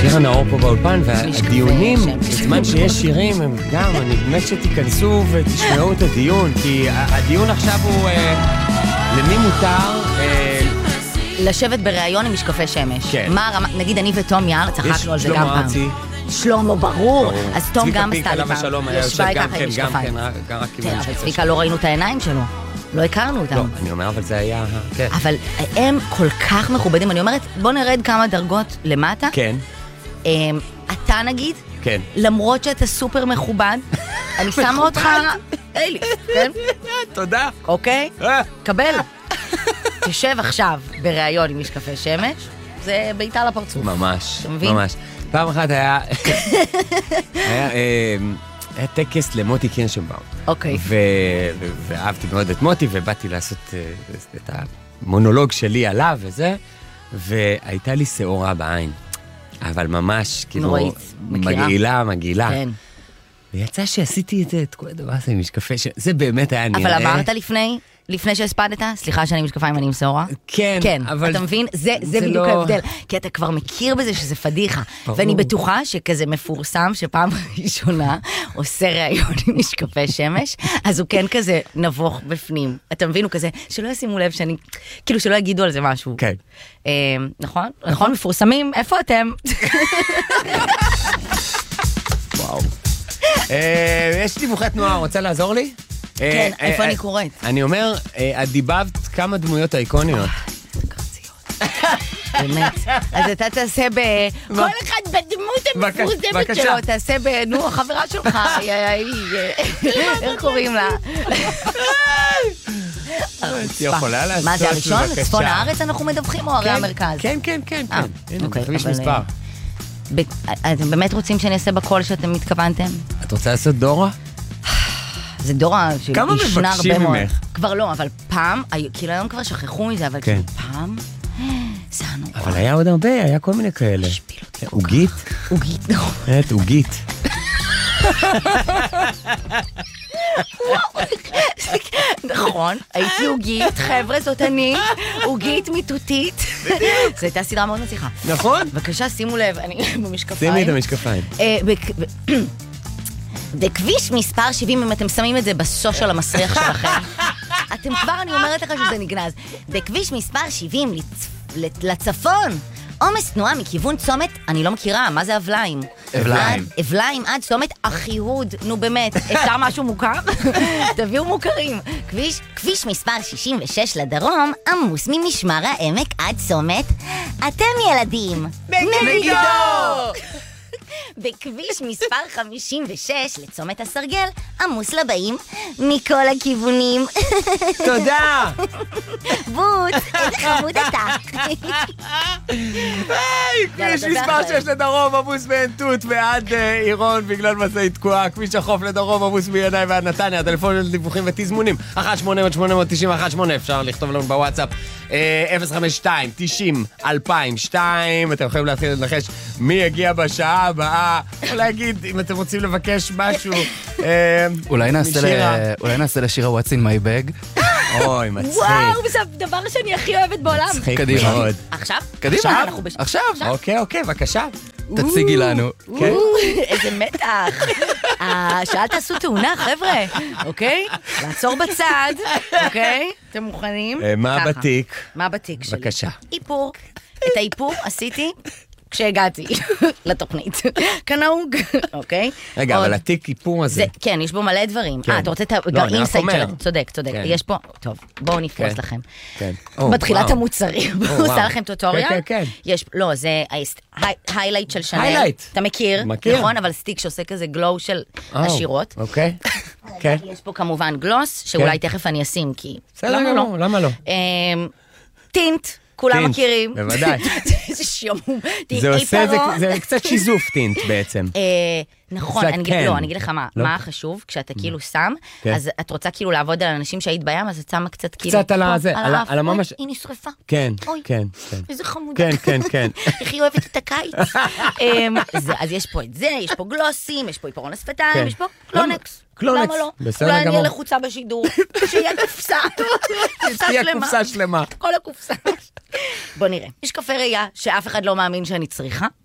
שירה נאור פה באולפן, והדיונים, בזמן שיש שירים, הם גם, אני באמת שתיכנסו ותשמעו את הדיון, כי הדיון עכשיו הוא למי מותר לשבת בראיון עם משקפי שמש. כן. מה הרמה, נגיד אני ותום יער, צחקנו על זה גם שלמה פעם. ארצי. שלמה, ברור. אז תום גם עשתה לי פעם. צביקה שלום היה יושב גם כן, גם רק עם אבל צביקה לא ראינו את העיניים שלו. לא הכרנו אותם. לא, אני אומר, אבל זה היה... כן. אבל הם כל כך מכובדים. אני אומרת, בוא נרד כמה דרגות למטה. כן. אתה נגיד, כן. למרות שאתה סופר מכובד, אני שמה אותך... אלי, כן? תודה. אוקיי? קבל. תשב עכשיו בראיון עם משקפי שמש, זה בעיטה לפרצוף. ממש, אתה מבין? ממש. פעם אחת היה טקס למוטי קירשנבאום. אוקיי. ואהבתי מאוד את מוטי, ובאתי לעשות את המונולוג שלי עליו וזה, והייתה לי שעורה בעין. אבל ממש, כאילו, נוראית, מכירה. מגעילה. כן. ויצא שעשיתי את כל הדבר הזה עם משקפי, זה באמת היה נראה. אבל אמרת לפני שהספדת? סליחה שאני משקפיים, אני עם שעורה? כן, כן, אבל... אתה מבין? זה בדיוק ההבדל. כי אתה כבר מכיר בזה שזה פדיחה. ואני בטוחה שכזה מפורסם, שפעם ראשונה עושה ראיון עם משקפי שמש, אז הוא כן כזה נבוך בפנים. אתה מבין? הוא כזה, שלא ישימו לב שאני... כאילו שלא יגידו על זה משהו. כן. נכון? נכון, מפורסמים? איפה אתם? וואו. יש דיווחי תנועה, רוצה לעזור לי? כן, איפה אני קוראת? אני אומר, את דיבבת כמה דמויות אייקוניות. באמת. אז אתה תעשה כל אחד בדמות המפורסמת שלו, תעשה נו, החברה שלך, איך קוראים לה? יכולה לעשות, מה זה הראשון? צפון הארץ אנחנו מדווחים או הרי המרכז? כן. הנה, תחליש מספר. אתם באמת רוצים שאני אעשה בכל שאתם מתכוונתם? את רוצה לעשות דורה? זה דורה שישנה הרבה מאוד. כמה מבקשים ממך? כבר לא, אבל פעם, כאילו היום כבר שכחו מזה, אבל פעם, זה נורא. אבל היה עוד הרבה, היה כל מיני כאלה. השפיל אותי. עוגית? עוגית, נכון. עוגית. נכון, הייתי עוגית, חבר'ה, זאת אני, עוגית מיטוטית. זו הייתה סדרה מאוד מצליחה. נכון. בבקשה, שימו לב, אני במשקפיים. שימי את המשקפיים. בכביש מספר 70, אם אתם שמים את זה בסושיאל המסריח שלכם, אתם כבר, אני אומרת לך שזה נגנז. בכביש מספר 70 לצפון, עומס תנועה מכיוון צומת, אני לא מכירה, מה זה אבליים? אבליים עד צומת אחיהוד, נו באמת, אפשר משהו מוכר? תביאו מוכרים. כביש מספר 66 לדרום, עמוס ממשמר העמק עד צומת, אתם ילדים. מגידו! בכביש מספר 56 לצומת הסרגל, עמוס לבאים מכל הכיוונים. תודה! בוט, איזה חמוד אתה. כביש מספר 6 לדרום, עמוס מעין תות ועד עירון בגלל מסעית תקועה. כביש החוף לדרום, עמוס מינאי ועד נתניה. הטלפון של דיווחים ותזמונים 1-800-890-18, אפשר לכתוב לנו בוואטסאפ 052-90-2002. אתם יכולים להתחיל לנחש מי יגיע בשעה הבאה, או להגיד אם אתם רוצים לבקש משהו. אולי נעשה לשירה What's in my bag. אוי, מצחיק. וואו, זה הדבר שאני הכי אוהבת בעולם. מצחיק קדימה. מאוד. עכשיו? קדימה, עכשיו. אוקיי, בבקשה. תציגי לנו. איזה מתח. שאל תעשו תאונה, חבר'ה. אוקיי? לעצור בצד. אוקיי? אתם מוכנים? מה בתיק? מה בתיק שלי? בבקשה. איפור. את האיפור עשיתי כשהגעתי לתוכנית. כנהוג, אוקיי? רגע, אבל התיק איפור הזה. כן, יש בו מלא דברים. אתה רוצה את האינסייט שלו. צודק. יש פה, טוב, בואו נפרוס לכם. כן. בתחילת המוצרים. בואו עושה לכם טוטוריאל. כן. לא, זה היילייט של שנל. היילייט. אתה מכיר? נכון, אבל סטיק שעושה כזה גלו של עשירות. אוקיי. כן. יש פה כמובן גלוס, שאולי תכף אני אשים, כי... למה לא? טינט. כולם מכירים. בוודאי. זה שיומום. זה עושה, זה קצת שיזוף טינט בעצם. נכון, אני אגיד לך מה חשוב, כשאתה כאילו שם, אז את רוצה כאילו לעבוד על אנשים שהיית בים, אז את שמה קצת כאילו... קצת על הממש... היא נשרפה. כן. איזה חמודה. כן. איך היא אוהבת את הקיץ. אז יש פה את זה, יש פה גלוסים, יש פה עיפרון השפתיים, יש פה קלונקס. למה לא? אולי אני לחוצה בשידור, שיהיה קופסה. תהיה קופסה שלמה. כל הקופסה. בוא נראה. יש קפה ראייה שאף אחד לא מאמין שאני צריכה.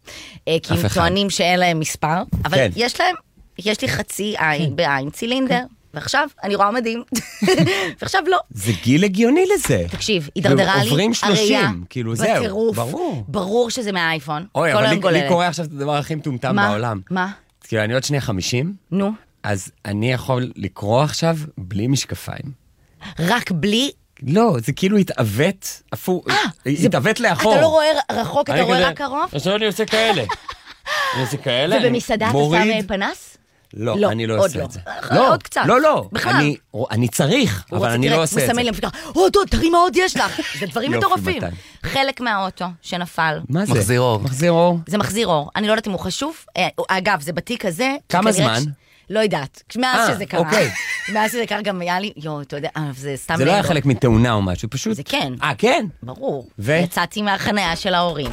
כי הם טוענים שאין להם מספר, אבל כן. יש לי חצי עין בעין צילינדר, ועכשיו אני רואה מדהים, ועכשיו לא. זה גיל הגיוני לזה. תקשיב, הידרדרה לי עוברים 30, כאילו זהו, בטירוף. ברור. שזה מהאייפון. אוי, כל אבל היום לי גוללת. קורה עכשיו את הדבר הכי מטומטם בעולם. מה? כאילו, אני עוד שנייה 50, נו. אז אני יכול לקרוא עכשיו בלי משקפיים. רק בלי... לא, זה כאילו התעוות, התעוות לאחור. אתה לא רואה רחוק, אתה רואה רק קרוב? עכשיו אני עושה כאלה. אני עושה כאלה, ובמסעדה אתה שם פנס? לא, אני לא עושה את זה. עוד קצת. לא, בכלל. אני צריך, אבל אני לא עושה את זה. מסמל למפיקה, תראי מה עוד יש לך. זה דברים יופי, מטורפים. מתן. חלק מהאוטו שנפל. מה זה? מחזיר אור. מחזיר אור. זה מחזיר אור. אני לא יודעת אם הוא חשוב. אגב, זה בתיק הזה. כמה זמן? לא יודעת. מאז שזה קרה. אוקיי. מאז שזה קרה גם היה לי, אתה יודע, זה סתם... זה לא היה חלק מתאונה או משהו, פשוט... זה כן. כן? ברור. ו? יצאתי מהחניה של ההורים.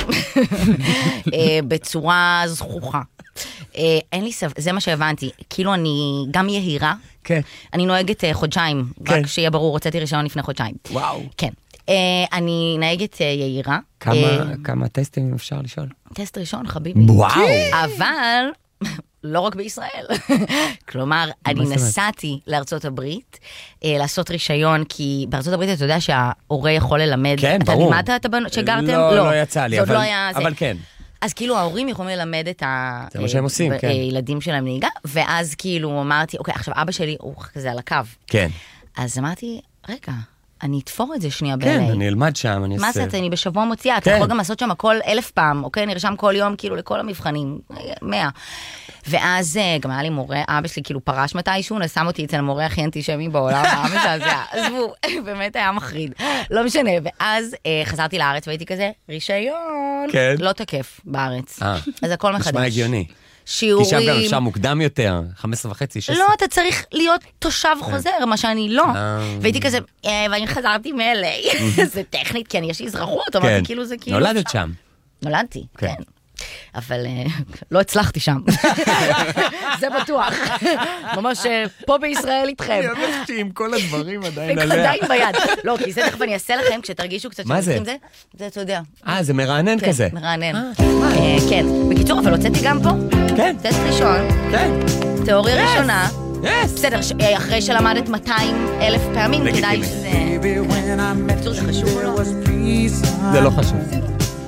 בצורה זכוכה. אין לי סבב, זה מה שהבנתי. כאילו אני גם יהירה. כן. אני נוהגת חודשיים. כן. רק שיהיה ברור, הוצאתי רישיון לפני חודשיים. וואו. כן. אני נהגת יהירה. כמה טסטים אפשר לשאול? טסט ראשון, חביבי. וואו. אבל... לא רק בישראל. כלומר, אני נסעתי לארצות הברית, לעשות רישיון, כי בארצות הברית אתה יודע שההורה יכול ללמד. כן, ברור. אתה לימדת את הבנות שגרתם? לא יצא לי, אבל כן. אז כאילו ההורים יכולים ללמד את זה מה שהם עושים, כן. הילדים שלהם נהיגה, ואז כאילו אמרתי, אוקיי, עכשיו אבא שלי הוא כזה על הקו. כן. אז אמרתי, רגע, אני אתפור את זה שנייה ב-LA. כן, אני אלמד שם, אני אעשה. מה זה, אני בשבוע מוציאה, אתה יכול גם לעשות שם הכל 1000 פעם, אוקיי? נרשם כל יום כאילו לכל המבחנים, 100. ואז גם היה לי מורה, אבא שלי כאילו פרש מתישהו, שם אותי אצל המורה הכי אנטישמי בעולם, אבא שלה, עזבו, באמת היה מחריד, לא משנה. ואז חזרתי לארץ והייתי כזה, רישיון, לא תקף בארץ. אז הכל מחדש. נשמע הגיוני. שיעורים. כי שם גם אפשר מוקדם יותר, 15:30, 16. לא, אתה צריך להיות תושב חוזר, מה שאני לא. והייתי כזה, ואני חזרתי מ-LA, זה טכנית, כי יש לי אזרחות, אמרתי כאילו זה כאילו... נולדת שם. נולדתי, כן. אבל לא הצלחתי שם. זה בטוח. ממש פה בישראל איתכם. אני הולכתי עם כל הדברים עדיין עליה. עדיין ביד. לא, כי זה תכף אני אעשה לכם, כשתרגישו קצת שעושים זה, זה אתה יודע. זה מרענן כזה. כן, מרענן. כן. בקיצור, אבל הוצאתי גם פה. כן. טסט ראשון. כן. תיאוריה ראשונה. יס. בסדר, אחרי שלמדת 200,000 פעמים, כדאי שזה... בקיצור, זה חשוב או לא? זה לא חשוב.